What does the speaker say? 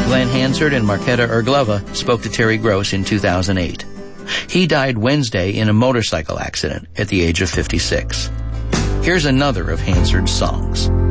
Glenn Hansard and Marketa Erglova spoke to Terry Gross in 2008. He died Wednesday in a motorcycle accident at the age of 56. Here's another of Hansard's songs.